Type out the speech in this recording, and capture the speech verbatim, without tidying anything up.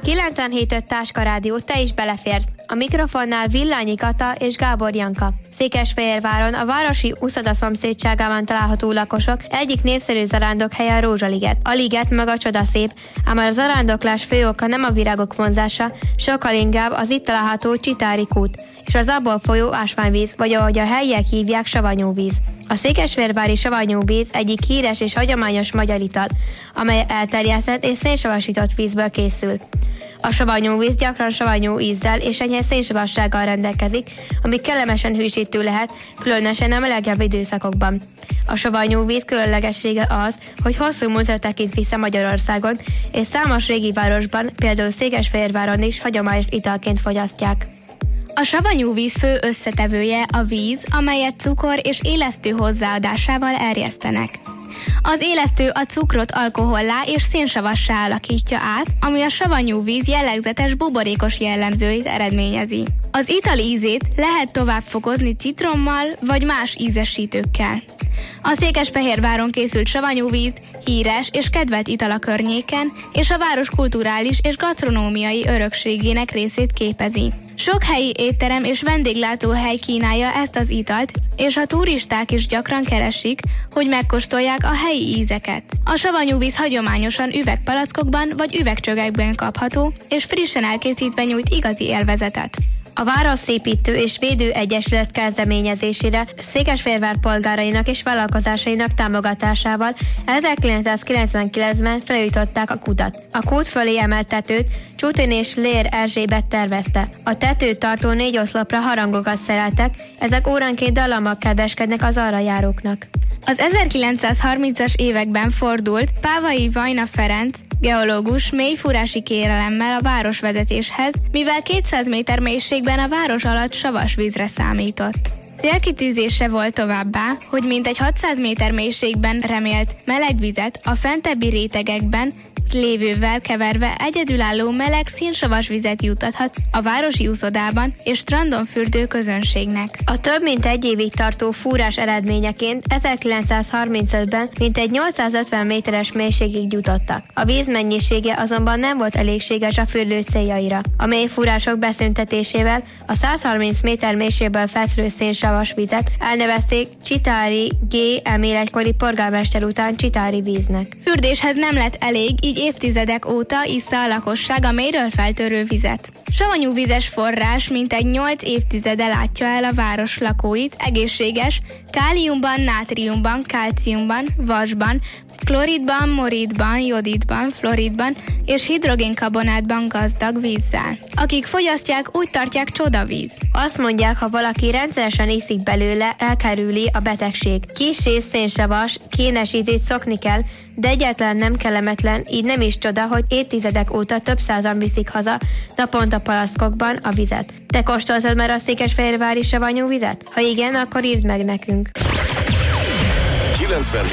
kilencvenhét öt Táska Rádió, te is beleférsz. A mikrofonnál Villányi Kata és Gábor Janka. Székesfehérváron a városi uszoda szomszédságában található lakosok egyik népszerű zarándokhelye a Rózsaliget. A liget meg a csodaszép, ám a zarándoklás fő oka nem a virágok vonzása, sokkal inkább az itt található Csitári kút, és az abból folyó ásványvíz, vagy ahogy a helyiek hívják, savanyúvíz. A székesfehérvári savanyúvíz egyik híres és hagyományos magyar ital, amely elterjesztett és szénsavasított vízből készül. A savanyúvíz gyakran savanyú ízzel és enyhe szénsavassággal rendelkezik, ami kellemesen hűsítő lehet, különösen a melegebb időszakokban. A savanyúvíz különlegessége az, hogy hosszú múltra tekint vissza Magyarországon, és számos régi városban, például Székesfehérváron is hagyományos italként fogyasztják. A savanyúvíz fő összetevője a víz, amelyet cukor és élesztő hozzáadásával erjesztenek. Az élesztő a cukrot alkohollá és szénsavassá alakítja át, ami a savanyúvíz jellegzetes buborékos jellemzőit eredményezi. Az ital ízét lehet tovább fokozni citrommal vagy más ízesítőkkel. A Székesfehérváron készült savanyúvíz híres és kedvelt ital a környéken, és a város kulturális és gasztronómiai örökségének részét képezi. Sok helyi étterem és vendéglátóhely kínálja ezt az italt, és a turisták is gyakran keresik, hogy megkóstolják a helyi ízeket. A savanyúvíz hagyományosan üvegpalackokban vagy üvegcsögekben kapható, és frissen elkészítve nyújt igazi élvezetet. A Városszépítő és Védő Egyesület kezdeményezésére Székesfehérvár polgárainak és vállalkozásainak támogatásával ezerkilencszázkilencvenkilencben felújították a kutat. A kút fölé emelt tetőt Csutin és Lér Erzsébet tervezte. A tetőt tartó négy oszlopra harangokat szereltek, ezek óránként dallammal kedveskednek az arra járóknak. Az ezerkilencszázharmincas években fordult Pávai Vajna Ferenc, geológus mélyfúrási kérelemmel a városvezetéshez, mivel kétszáz méter mélységben a város alatt savas vízre számított. Célkitűzése volt továbbá, hogy mintegy hatszáz méter mélységben remélt meleg vizet a fentebbi rétegekben lévővel keverve egyedülálló meleg színsavas vizet juttathat a városi úszodában és strandon fürdő közönségnek. A több mint egy évig tartó fúrás eredményeként ezerkilencszázharmincötben mintegy nyolcszázötven méteres mélységig jutottak. A víz mennyisége azonban nem volt elégséges a fürdő céljaira. A mélyfúrások beszüntetésével a százharminc méter mélységből felszülő szénsavas vizet elnevezték Csitári G. Emil egykori polgármester után Csitári víznek. Fürdéshez nem lett elég, így évtizedek óta issza a lakosság a mélyről feltörő vizet. Savanyúvizes forrás mintegy nyolc évtizede látja el a város lakóit egészséges, káliumban, nátriumban, kálciumban, vasban, kloridban, moridban, jodidban, floridban és hidrogénkarbonátban gazdag vízzel. Akik fogyasztják, úgy tartják csodavíz. Azt mondják, ha valaki rendszeresen iszik belőle, elkerüli a betegség. Kissé szénsavas, kénes ízét szokni kell, de egyáltalán nem kellemetlen, így nem is csoda, hogy évtizedek óta több százan viszik haza naponta palaszkokban a vizet. Te kóstoltad már a székesfehérvári savanyúvizet? Ha igen, akkor írd meg nekünk.